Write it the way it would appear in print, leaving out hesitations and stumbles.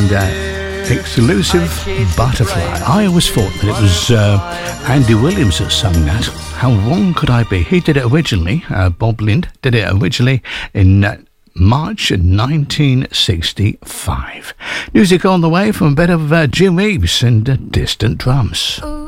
and Exclusive Butterfly. I always thought that it was Andy Williams that sung that. How wrong could I be? He did it originally, Bob Lind did it originally in March 1965. Music on the way from a bit of Jim Reeves and Distant Drums.